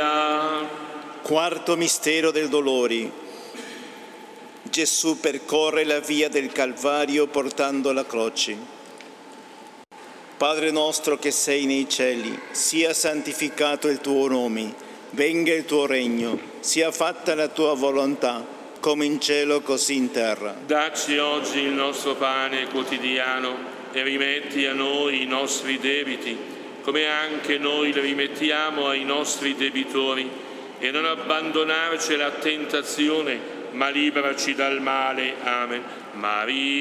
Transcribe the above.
Alleluia. Quarto mistero del dolore. Gesù percorre la via del Calvario portando la croce. Padre nostro che sei nei cieli, sia santificato il tuo nome, venga il tuo regno, sia fatta la tua volontà, come in cielo così in terra. Dacci oggi il nostro pane quotidiano e rimetti a noi i nostri debiti, come anche noi li rimettiamo ai nostri debitori, e non abbandonarci alla tentazione, ma liberaci dal male. Amen. Maria